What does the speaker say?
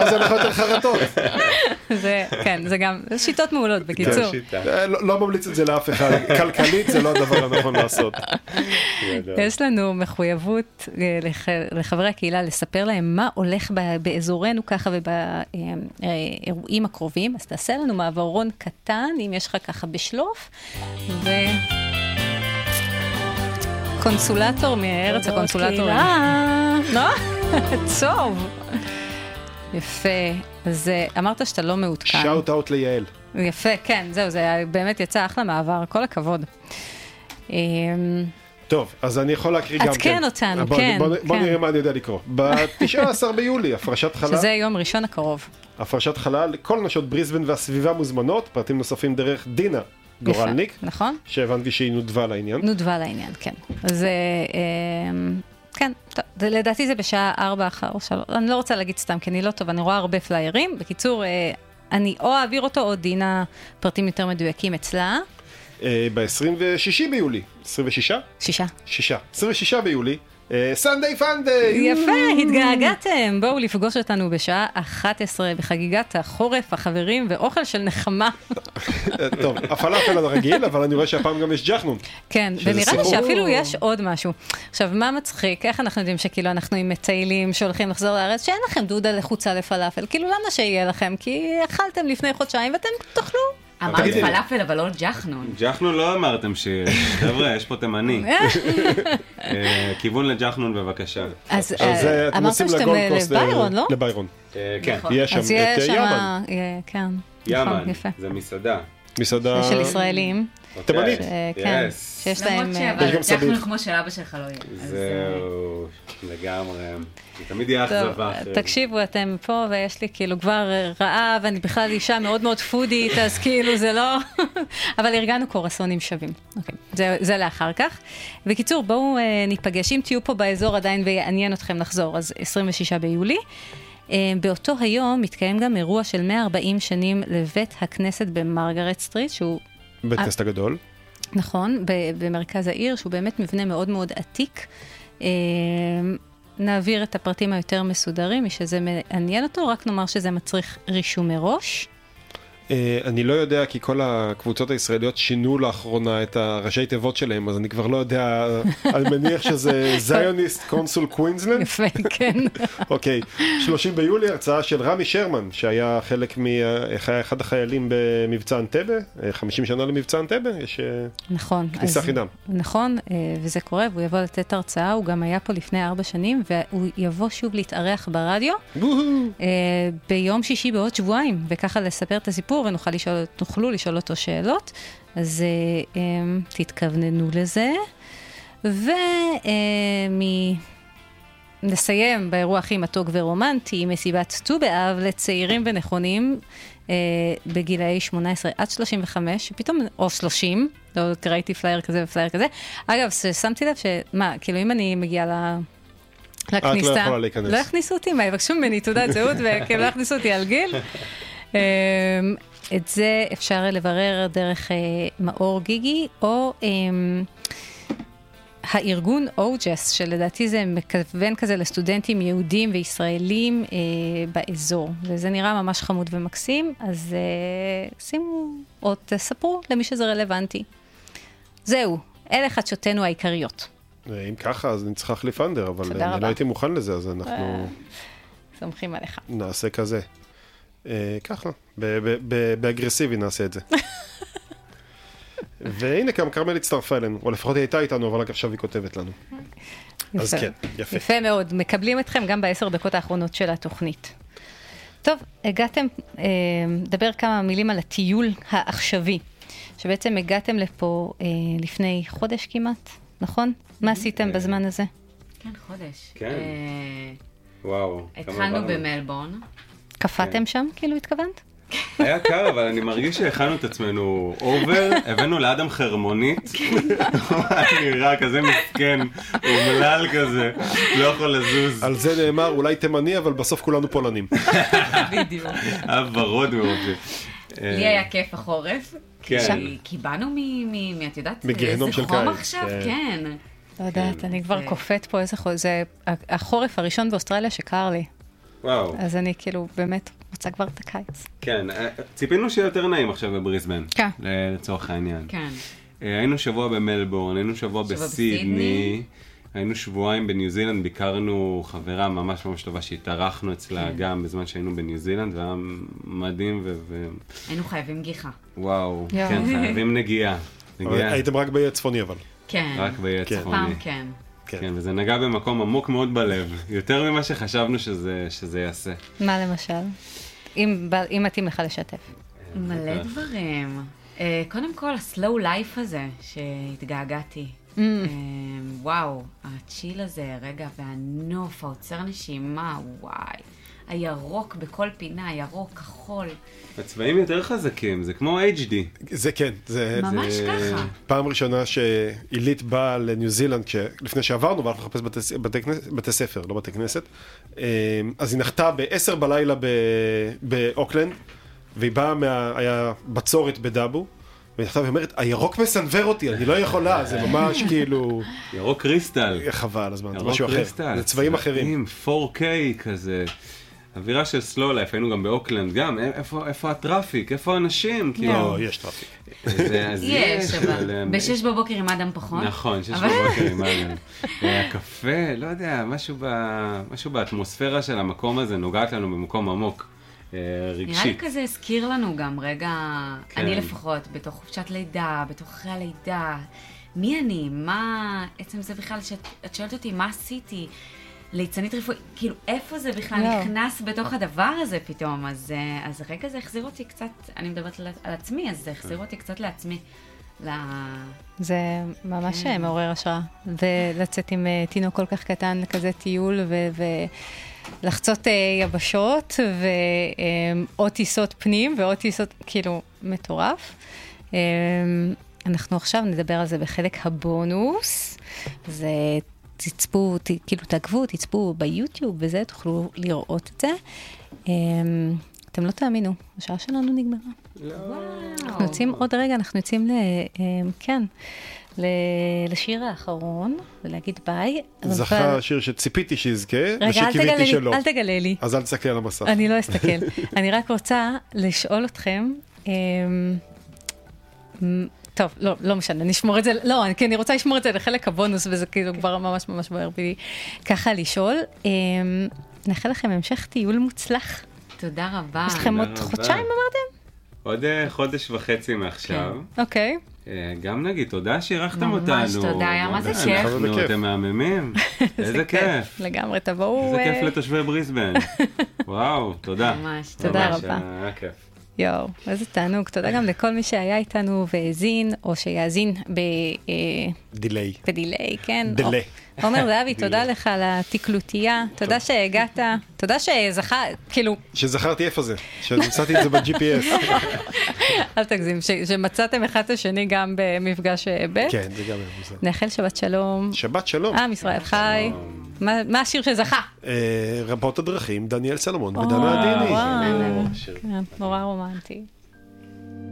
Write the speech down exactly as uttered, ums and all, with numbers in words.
ואז אין לך יותר חרטות. זה, כן, זה גם, זה שיטות מעולות, בקיצור. לא ממליץ את זה לאף אחד, כלכלית זה לא הדבר הנכון לעשות. יש לנו מחויבות לחברי הקהילה לספר להם מה הולך באזורנו ככה ובאירועים הקרובים, אז תעשה לנו מעברון קטן, אם יש לך ככה בשלוף, ו... קונסולטור מארץ הקונסולטורים. לא? טוב. יפה. אז אמרת שאתה לא מעודכן. שאוט אאוט ליעל. יפה, כן, זהו, זה באמת יצא אחלה מעבר, כל הכבוד. טוב, אז אני יכול להקריא גם כן. עדכן אותנו, כן. בוא נראה מה אני יודע לקרוא. ב-תשעה עשר ביולי, הפרשת חלל. שזה יום ראשון הקרוב. הפרשת חלל, כל נשות בריסבן והסביבה מוזמנות, פרטים נוספים דרך דינה גורלניק. נכון. שהבנתי שהיא נודבה לעניין. נודבה לעניין, כן. אז כן, לדעתי זה בשעה ארבע אחר שלוש. אני לא רוצה להגיד סתם, כי אני לא טוב, אני רואה הרבה פליירים. בקיצור, אני או אעביר אותו, או דינה פרטים יותר מדויקים אצלה. ב-עשרים ושישה ביולי. עשרים ושישה? שישה. שישה. עשרים ושישה ביולי. סנדיי פנדיי! יפה, התגעגעתם. בואו לפגוש אותנו בשעה אחת עשרה בחגיגת החורף, החברים ואוכל של נחמה. טוב, הפלאפל הרגיל, אבל אני רואה שהפעם גם יש ג'חנון. כן, ונראה לי שאפילו יש עוד משהו. עכשיו, מה מצחיק? איך אנחנו יודעים שכאילו אנחנו עם מטיילים שהולכים לחזור לארץ, שאין לכם דודה לחוצה לפלאפל? כאילו למה שיהיה לכם? כי אכלתם לפני חודשיים ואתם תאכלו. אמרת פלאפל, אבל לא ג'חנון. ג'חנון לא אמרתם ש... חבר'ה, יש פה תימני. כיוון לג'חנון בבקשה. אז אמרת שאתם לביירון, לא? לביירון. כן. יש שם את יאמן. כן. יאמן, זה מסעדה. מסעדה... של ישראלים. תימנית. כן, שיש להם... למרות שג'חנון כמו שלה בשלך לא יהיה. זהו, לגמרי. זה תמיד יהיה אכזבה. תקשיבו, אתם פה ויש לי כאילו כבר רעב, ואני בכלל אישה מאוד מאוד פודית, אז כאילו זה לא... אבל ארגנו קורסונים שווים. אוקיי, זה לאחר כך. בקיצור, בואו ניפגש. אם תהיו פה באזור עדיין ויעניין אתכם לחזור, אז עשרים ושישה ביולי. באותו היום מתקיים גם אירוע של מאה וארבעים שנים לבית הכנסת במרגרט סטריט, שהוא... בית הכנסת הגדול. נכון, במרכז העיר, שהוא באמת מבנה מאוד מאוד עתיק. נעביר את הפרטים היותר מסודרים, מי שזה מעניין אותו, רק נאמר שזה מצריך רישום מראש. אני לא יודע, כי כל הקבוצות הישראליות שינו לאחרונה את הראשי תיבות שלהם, אז אני כבר לא יודע, אני מניח שזה זיוניסט קונסול קווינסלנד. יפה, כן. אוקיי, שלושים ביולי, הרצאה של רמי שרמן, שהיה חלק מאחד החיילים במבצע אנטבה, חמישים שנה למבצע אנטבה, יש כניסה חידם. נכון, וזה קורה, והוא יבוא לתת הרצאה, הוא גם היה פה לפני ארבע שנים, והוא יבוא שוב להתארח ברדיו, ביום שישי בעוד שבועיים, וככה לספר את הסיפור, ונוכל לשאול, תוכלו לשאול אותו שאלות, אז אה, תתכווננו לזה, ונסיים באירוע הכי מתוק ורומנטי, מסיבת ט"ו באב לצעירים ונכונים, אה, בגילאי שמונה עשרה עד שלושים וחמש, פתאום, או שלושים, לא ראיתי פלייר כזה ופלייר כזה, אגב, שמתי לב שמה, כאילו אם אני מגיעה ל... לכניסה, את לא יכולה להיכנס. לא הכניסו אותי, מה, יבקשו ממני תעודת זהות, וכאילו לא הכניסו אותי על גיל, את זה אפשר לברר דרך מאור גיגי, או הארגון אוג'ס, שלדעתי זה מכוון כזה לסטודנטים יהודים וישראלים באזור, וזה נראה ממש חמוד ומקסים, אז שימו או תספרו למי שזה רלוונטי. זהו, אלה חדשותינו העיקריות. אם ככה, אז אני צריך להחליף אנדר, אבל אני לא הייתי מוכן לזה, אז אנחנו... סומכים עליך. נעשה כזה. ככה, באגרסיבי נעשה את זה. והנה, גם קרמל הצטרפה אלינו, או לפחות היא הייתה איתנו, אבל רק עכשיו היא כותבת לנו. אז כן, יפה. יפה מאוד, מקבלים אתכם גם בעשר דקות האחרונות של התוכנית. טוב, הגעתם, דבר כמה מילים על הטיול העכשווי, שבעצם הגעתם לפה לפני חודש כמעט, נכון? מה עשיתם בזמן הזה? כן, חודש. כן. וואו. התחלנו במלבורן. קפאתם שם, כאילו התכוונת? היה קר, אבל אני מרגיש שהכנו את עצמנו אובר, הבאנו לאדם חרמונית, הוא נראה כזה מסכן, אומלל כזה, לא יכול לזוז. על זה נאמר, אולי תימני, אבל בסוף כולנו פולנים. בדיוק. היה ורוד מאוד. לי היה כיף החורף, כן. כי באנו מ... את יודעת, מגיהנום של קיץ. חום עכשיו, כן. לא יודעת, אני כבר קופאת פה איזה חורף, זה החורף הראשון באוסטרליה שקר לי. וואו. אז אני כאילו באמת רוצה כבר את הקיץ. כן, ציפינו שיהיה יותר נעים עכשיו בבריסבן. כן. לצורך העניין. כן. היינו שבוע במלבורן, היינו שבוע שבוע בסידני, בסידני. היינו שבועיים בניו זילנד, ביקרנו חברה ממש ממש טובה שהתארחנו אצלה גם בזמן שהיינו בניו זילנד, והיה מדהים ו... היינו חייבים גיחה. וואו, יואו. כן, חייבים נגיעה. אבל נגיעה, הייתם רק באי הצפוני אבל. כן. רק באי כן. הצפוני. פעם כן. כן, וזה נגע במקום עמוק מאוד בלב, יותר ממה שחשבנו שזה, שזה יעשה. מה למשל? אם ב- אם מתאים לך לשתף. מלא בטח. דברים. אה, קודם כל, הסלואו לייף הזה שהתגעגעתי. אה, וואו, הצ'יל הזה, רגע, והנוף, העוצר נשימה, וואי. הירוק בכל פינה, ירוק, כחול. הצבעים יותר חזקים, זה כמו אייץ' די. זה כן, זה... ממש זה ככה. פעם ראשונה שעילית באה לניו זילנד, כש- לפני שעברנו, והלכנו לחפש בתי, בתי, כנס- בתי ספר, לא בתי כנסת, אה, אז היא נחתה בעשר בלילה ב- באוקלנד, והיא באה מה... היה בצורת בדאבו, והיא נחתה ואומרת, הירוק מסנבר אותי, אני לא יכולה, זה ממש כאילו... ירוק קריסטל. חבל, אז מה, זה ירוק משהו אחר, קריסטל. זה צבעים אחרים. פור קיי כזה. אווירה של סלואו לייף, היינו גם באוקלנד, גם, איפה, איפה הטראפיק, איפה האנשים? כאילו, לא, יש טראפיק. זה- אז יש, אבל אה, בשש בבוקר עם אדם פחות. נכון, שש אבל- בבוקר עם אדם. הקפה, לא יודע, משהו ב- משהו באטמוספירה של המקום הזה נוגעת לנו במקום עמוק, אה, נראה לי רגשית. כזה הזכיר לנו גם רגע, כן. אני לפחות, בתוך חופשת לידה, בתוך אחרי הלידה, מי אני? מה, עצם זה בכלל, שאת את שואלת אותי, מה עשיתי? ליצנית רפואית, כאילו, איפה זה בכלל לא. נכנס בתוך הדבר הזה פתאום? אז, אה, אז רגע זה החזיר אותי קצת, אני מדברת על, על עצמי, אז זה החזיר אותי קצת לעצמי. ל... זה ממש כן. מעורר השראה. ולצאת עם אה, תינוק כל כך קטן לכזה טיול, ו- ולחצות אה, יבשות, ועוד טיסות פנים, ועוד טיסות, כאילו, מטורף. אה, אנחנו עכשיו נדבר על זה בחלק הבונוס. זה תצפו, ת, כאילו תעקבו, תצפו ביוטיוב וזה, תוכלו לראות את זה. אה, אתם לא תאמינו, השעה שלנו נגמרה. אנחנו יוצאים עוד רגע, אנחנו יוצאים ל... אה, כן, ל- לשיר האחרון, ולהגיד ביי. אבל- זכה שיר שציפיתי שיזכה, רגע, אל תגלה ושקיוויתי לי, שלא. אל תגלה לי. אז אל תסתכל על המסך. אני לא אסתכל. אני רק רוצה לשאול אתכם, אמ, מ- טוב, לא, לא משנה, נשמור את זה, לא, כי אני רוצה לשמור את זה לחלק הבונוס, וזה כאילו כבר ממש ממש בוער בי ככה לשאול. אמ, נאחל לכם המשך טיול מוצלח. תודה רבה. יש לכם עוד רבה. חודשיים אמרתם? עוד אה, חודש וחצי מעכשיו. אוקיי. אה, גם נגיד, תודה שאירחתם ממש אותנו. תודה, היה מה זה בוא'נה, כיף. אנחנו, בכיף. אתם מהממים. איזה כיף. לגמרי, תבואו. איזה כיף אה, לתושבי בריסבן. וואו, תודה. ממש, תודה ממש, רבה. היה כיף. יואו, איזה תענוג. תודה גם לכל מי שהיה איתנו והאזין, או שיאזין ב... אה, דיליי. בדיליי, כן. דיליי. עומר זהבי, תודה לך על התקלוטייה, תודה שהגעת, תודה שזכה, כאילו, שזכרתי איפה זה, שמצאתי את זה ב-ג'י פי אס. אל תגזים, ש- שמצאתם אחד את השני גם במפגש ב'. כן, זה גם היה מוזר. נאחל שבת שלום. שבת שלום. עם ישראל חי. מה מה השיר שזכה? אה, רבות הדרכים, דניאל סלומון או, ודנה עדיני. וואו. שיר. כן, נורא רומנטי.